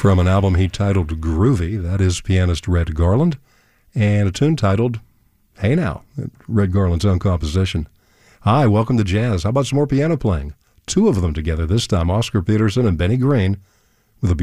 From an album he titled Groovy, that is pianist Red Garland, and a tune titled Hey Now, Red Garland's own composition. Hi, welcome to Jazz. How about some more piano playing? Two of them together this time, Oscar Peterson and Benny Green,